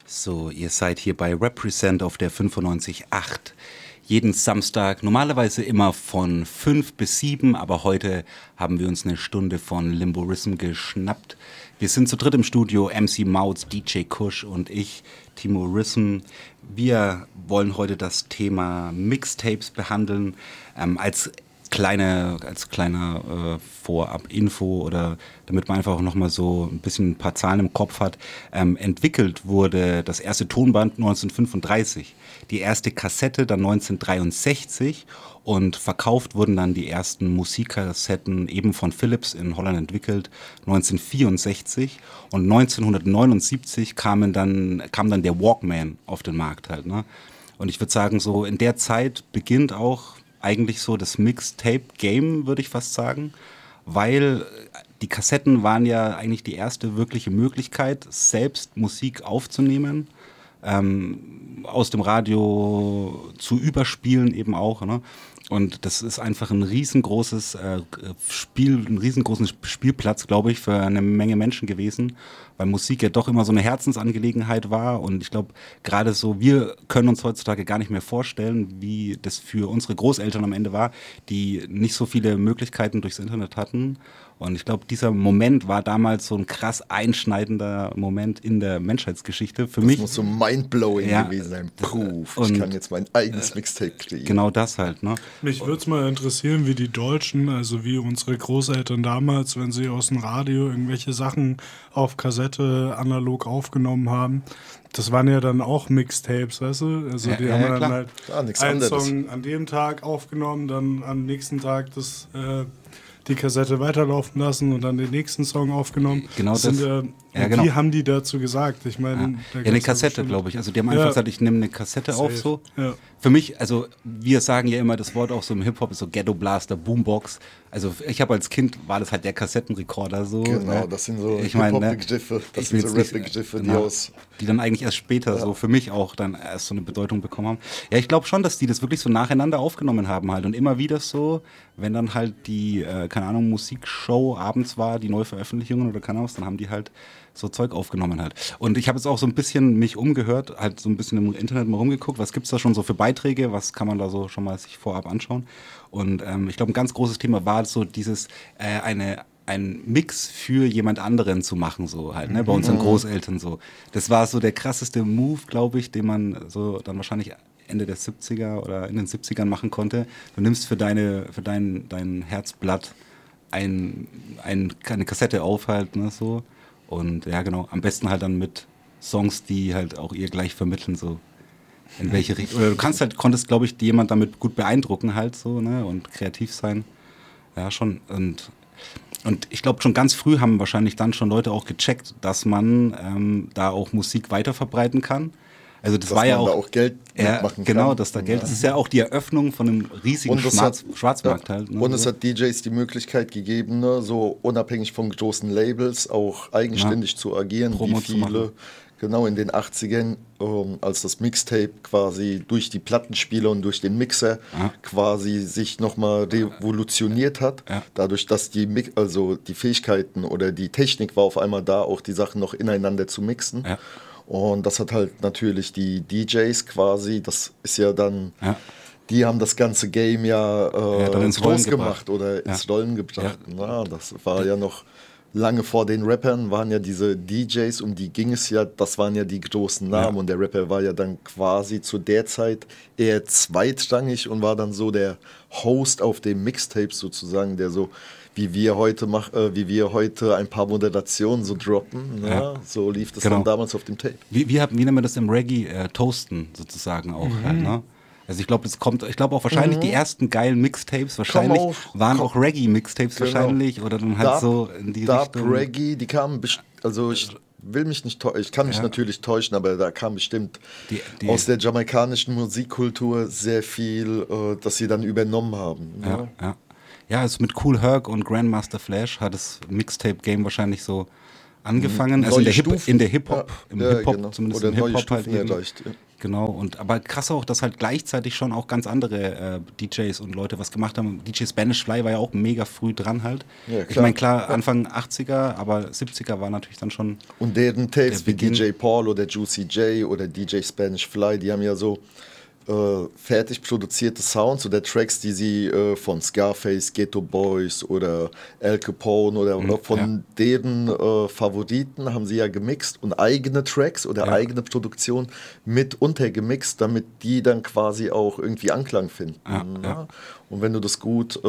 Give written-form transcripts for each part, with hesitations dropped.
So, ihr seid hier bei Represent auf der 95.8. Jeden Samstag, normalerweise immer von 5 bis 7, aber heute haben wir uns eine Stunde von Limborism geschnappt. Wir sind zu dritt im Studio, MC Mautz, DJ Kush und ich, Timo Rism. Wir wollen heute das Thema Mixtapes behandeln, als kleiner Vorab-Info oder damit man einfach nochmal so ein bisschen ein paar Zahlen im Kopf hat. Entwickelt wurde das erste Tonband 1935, die erste Kassette dann 1963 und verkauft wurden dann die ersten Musikkassetten eben von Philips in Holland entwickelt 1964 und 1979 kam dann der Walkman auf den Markt halt, ne? Und ich würde sagen, so in der Zeit beginnt auch eigentlich so das Mixtape-Game, würde ich fast sagen, weil die Kassetten waren ja eigentlich die erste wirkliche Möglichkeit, selbst Musik aufzunehmen, aus dem Radio zu überspielen eben auch, ne? Und das ist einfach ein riesengroßen Spielplatz, glaube ich, für eine Menge Menschen gewesen, weil Musik ja doch immer so eine Herzensangelegenheit war. Und ich glaube, gerade so, wir können uns heutzutage gar nicht mehr vorstellen, wie das für unsere Großeltern am Ende war, die nicht so viele Möglichkeiten durchs Internet hatten. Und ich glaube, dieser Moment war damals so ein krass einschneidender Moment in der Menschheitsgeschichte. Für mich muss so mindblowing gewesen sein. Puh, ich kann jetzt mein eigenes Mixtape kriegen. Genau das halt, ne? Mich würde es mal interessieren, wie die Deutschen, also wie unsere Großeltern damals, wenn sie aus dem Radio irgendwelche Sachen auf Kassette analog aufgenommen haben. Das waren ja dann auch Mixtapes, weißt du? Also die haben dann halt einen Song an dem Tag aufgenommen, dann am nächsten Tag die Kassette weiterlaufen lassen und dann den nächsten Song aufgenommen. Genau das. Genau. Wie haben die dazu gesagt? Ich meine, eine Kassette, glaube ich. Also die haben einfach gesagt, ich nehme eine Kassette auf so. Ja. Für mich, also wir sagen ja immer, das Wort auch so im Hip-Hop ist so Ghetto Blaster, Boombox. Also ich habe als Kind, war das halt der Kassettenrekorder so. Genau, das sind so Hip-Hop-Begriffe, das sind so Rap-Begriffe, die dann eigentlich erst später so für mich auch dann erst so eine Bedeutung bekommen haben. Ja, ich glaube schon, dass die das wirklich so nacheinander aufgenommen haben halt und immer wieder so, wenn dann halt die, keine Ahnung, Musikshow abends war, die Neuveröffentlichungen oder keine Ahnung, dann haben die halt so Zeug aufgenommen halt. Und ich habe jetzt auch so ein bisschen mich umgehört, halt so ein bisschen im Internet mal rumgeguckt, was gibt's da schon so für Beiträge, was kann man da so schon mal sich vorab anschauen. Und ich glaube, ein ganz großes Thema war so dieses, ein Mix für jemand anderen zu machen, so halt, ne, bei unseren Großeltern so. Das war so der krasseste Move, glaube ich, den man so dann wahrscheinlich Ende der 70er oder in den 70ern machen konnte. Du nimmst für dein Herzblatt eine Kassette auf halt, ne, so. Und ja, genau, am besten halt dann mit Songs, die halt auch ihr gleich vermitteln, so in welche Richtung. Oder du konntest, glaube ich, jemand damit gut beeindrucken halt so, ne, und kreativ sein. Ja, schon. Und ich glaube, schon ganz früh haben wahrscheinlich dann schon Leute auch gecheckt, dass man da auch Musik weiterverbreiten kann. Also das war ja auch, da auch Geld mitmachen genau, kann. dass da Geld, das ist ja auch die Eröffnung von einem riesigen Schwarzmarkt halt. Ne, und es hat DJs die Möglichkeit gegeben, ne, so unabhängig von großen Labels auch eigenständig zu agieren, Promo wie viele, genau in den 80ern, als das Mixtape quasi durch die Plattenspieler und durch den Mixer quasi sich nochmal revolutioniert hat, dadurch, dass die Fähigkeiten oder die Technik war auf einmal da, auch die Sachen noch ineinander zu mixen. Ja. Und das hat halt natürlich die DJs quasi, das ist ja dann, die haben das ganze Game dann ins Rollen gemacht oder ins Rollen gebracht. Ja. Na, das war ja noch lange vor den Rappern, waren ja diese DJs, um die ging es ja, das waren ja die großen Namen und der Rapper war ja dann quasi zu der Zeit eher zweitrangig und war dann so der Host auf dem Mixtape sozusagen, der so wie wir heute ein paar Moderationen so droppen. Ja, so lief das dann damals auf dem Tape. Wie nennt man das im Reggae? Toasten sozusagen auch. Halt, ne? Also ich glaube, auch wahrscheinlich die ersten geilen Mixtapes waren auch Reggae-Mixtapes wahrscheinlich oder dann halt so in die Richtung. Reggae, die kamen, also ich will mich nicht täuschen, ich kann mich natürlich täuschen, aber da kam bestimmt aus der jamaikanischen Musikkultur sehr viel, das sie dann übernommen haben. Ja. Ja, also mit Kool Herc und Grandmaster Flash hat das Mixtape-Game wahrscheinlich so angefangen. Also im Hip-Hop, genau. zumindest oder im Hip-Hop halt. Genau, aber krass auch, dass halt gleichzeitig schon auch ganz andere DJs und Leute was gemacht haben. DJ Spanish Fly war ja auch mega früh dran halt. Ja, ich meine, klar, Anfang 80er, aber 70er war natürlich dann schon. Und deren Tapes wie Beginn. DJ Paul oder Juicy J oder DJ Spanish Fly, die haben ja so fertig produzierte Sounds oder Tracks, die sie von Scarface, Ghetto Boys oder Al Capone oder von deren Favoriten haben sie ja gemixt und eigene Tracks oder eigene Produktion mit untergemixt, damit die dann quasi auch irgendwie Anklang finden. Ja. Und wenn du das gut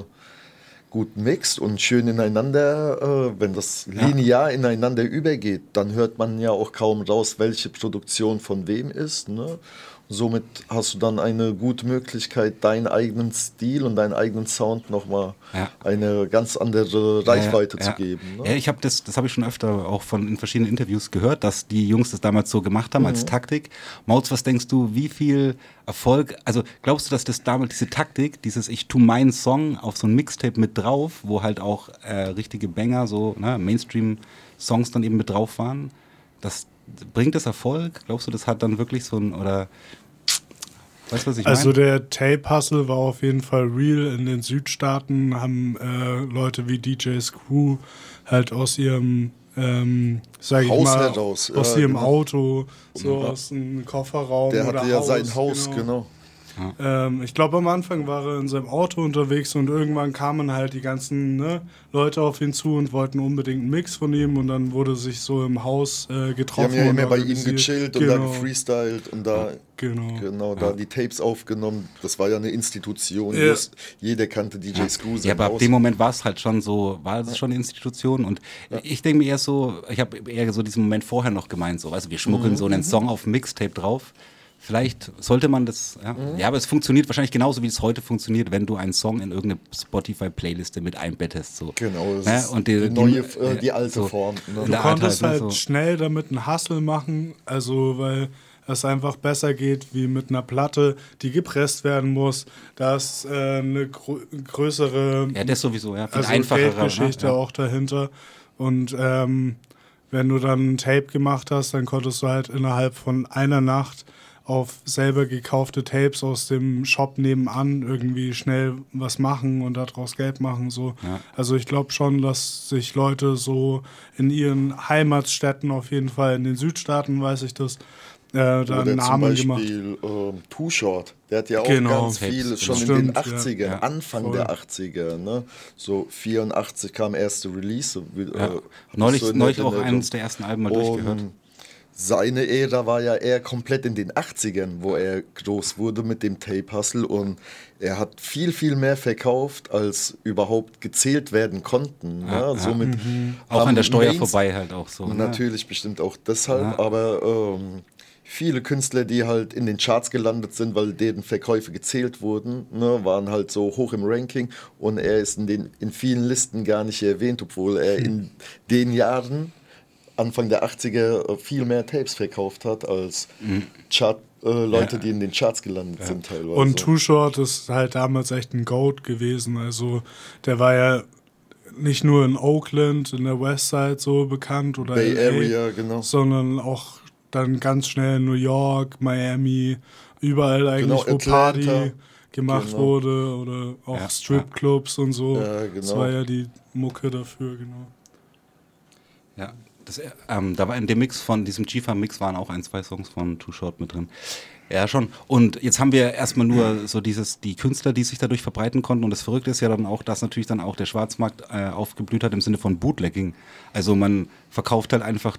mixt und schön ineinander, wenn das linear ineinander übergeht, dann hört man ja auch kaum raus, welche Produktion von wem ist. Ne? Somit hast du dann eine gute Möglichkeit, deinen eigenen Stil und deinen eigenen Sound nochmal eine ganz andere Reichweite zu geben. Ne? Ja, das habe ich schon öfter auch in verschiedenen Interviews gehört, dass die Jungs das damals so gemacht haben als Taktik. Mautz, was denkst du, wie viel Erfolg, also glaubst du, dass das damals diese Taktik, ich tue meinen Song auf so ein Mixtape mit drauf, wo halt auch richtige Banger, so Mainstream-Songs dann eben mit drauf waren, bringt das Erfolg? Glaubst du, das hat dann wirklich so ein, oder weißt du, was ich meine? Also der Tape-Hustle war auf jeden Fall real. In den Südstaaten haben Leute wie DJ Screw halt aus ihrem sag ich Haus mal, heraus. aus ihrem Auto, aus dem Kofferraum Der oder hatte ja Haus, sein Haus, genau. Ich glaube, am Anfang war er in seinem Auto unterwegs und irgendwann kamen halt die ganzen Leute auf ihn zu und wollten unbedingt einen Mix von ihm und dann wurde sich so im Haus getroffen. Die haben ja immer bei ihm organisiert. gechillt und da gefreestylt und da Genau. die Tapes aufgenommen. Das war ja eine Institution. Ja. Jeder kannte DJ Screw. Ja, aber ab dem Moment war es halt schon so, war es schon eine Institution und ich denke mir eher so, ich habe eher so diesen Moment vorher noch gemeint, so, also wir schmuggeln so einen Song auf Mixtape drauf. Vielleicht sollte man das, aber es funktioniert wahrscheinlich genauso, wie es heute funktioniert, wenn du einen Song in irgendeine Spotify-Playliste mit einbettest. So. Genau, das ist und die alte so, Form. Ne? Du konntest halt so. schnell damit einen Hustle machen, also weil es einfach besser geht wie mit einer Platte, die gepresst werden muss. Da ist eine größere das sowieso, viel einfacher Geldgeschichte auch dahinter. Und wenn du dann ein Tape gemacht hast, dann konntest du halt innerhalb von einer Nacht auf selber gekaufte Tapes aus dem Shop nebenan irgendwie schnell was machen und daraus Geld machen. So. Ja. Also ich glaube schon, dass sich Leute so in ihren Heimatstädten, auf jeden Fall in den Südstaaten, weiß ich das, da einen Namen gemacht. Zum Beispiel Too Short, der hat ja auch ganz viel schon in den 80ern, Anfang der 80er. Ne? So 84 kam erste Release. Neulich auch eines der ersten Alben mal durchgehört. Seine Ära war ja eher komplett in den 80ern, wo er groß wurde mit dem Tape-Hustle und er hat viel, viel mehr verkauft, als überhaupt gezählt werden konnten. Ja, somit auch an der Steuer vorbei halt auch so. Natürlich, bestimmt auch deshalb, aber viele Künstler, die halt in den Charts gelandet sind, weil deren Verkäufe gezählt wurden, waren halt so hoch im Ranking und er ist in vielen Listen gar nicht erwähnt, obwohl er in den Jahren Anfang der 80er viel mehr Tapes verkauft hat als Leute, die in den Charts gelandet sind teilweise. Und Too Short ist halt damals echt ein Goat gewesen. Also der war ja nicht nur in Oakland, in der Westside so bekannt oder Bay LA, Area, genau. sondern auch dann ganz schnell in New York, Miami, überall eigentlich, wo Atlanta, Party gemacht wurde oder auch Stripclubs und so. Ja, genau. Das war ja die Mucke dafür, genau. Ja. Da war in dem Mix von diesem G-Fam-Mix waren auch 1-2 Songs von Too Short mit drin. Ja, schon. Und jetzt haben wir erstmal nur so die Künstler, die sich dadurch verbreiten konnten. Und das Verrückte ist ja dann auch, dass natürlich dann auch der Schwarzmarkt aufgeblüht hat im Sinne von Bootlegging. Also man verkauft halt einfach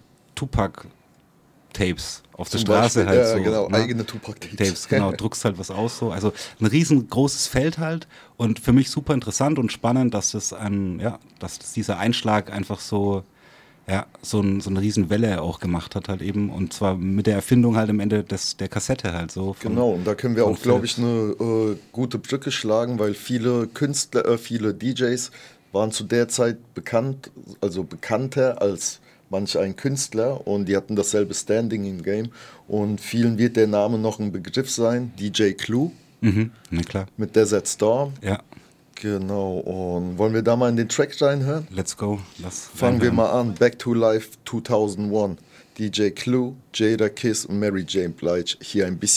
Tupac-Tapes auf der Straße halt so. Ja, genau, eigene Tupac-Tapes. Genau, druckst halt was aus so. Also ein riesengroßes Feld halt. Und für mich super interessant und spannend, dass dass dieser Einschlag einfach so eine Riesenwelle auch gemacht hat halt eben und zwar mit der Erfindung halt am Ende der Kassette halt so. Genau, und da können wir auch, glaube ich, eine gute Brücke schlagen, weil viele Künstler, viele DJs waren zu der Zeit bekannt, also bekannter als manch ein Künstler und die hatten dasselbe Standing im Game und vielen wird der Name noch ein Begriff sein, DJ Clue. Na klar. Mit Desert Storm. Ja. Genau, und wollen wir da mal in den Track reinhören? Let's go. Fangen wir mal an. Back to Life 2001. DJ Clue, Jada Kiss und Mary J. Blige hier ein bisschen